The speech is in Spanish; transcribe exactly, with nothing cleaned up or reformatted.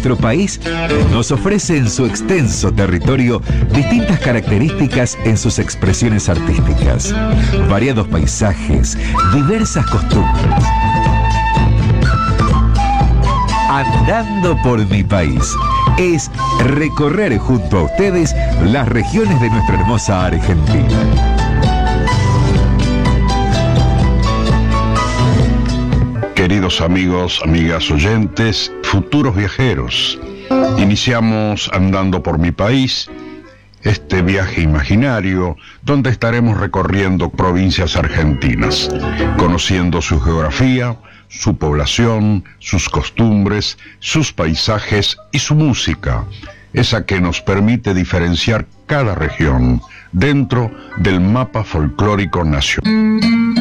nuestro país nos ofrece en su extenso territorio distintas características en sus expresiones artísticas, variados paisajes, diversas costumbres. Andando por mi país es recorrer junto a ustedes las regiones de nuestra hermosa Argentina. Queridos amigos, amigas oyentes, futuros viajeros, iniciamos Andando por mi país, este viaje imaginario donde estaremos recorriendo provincias argentinas, conociendo su geografía, su población, sus costumbres, sus paisajes y su música, esa que nos permite diferenciar cada región dentro del mapa folclórico nacional.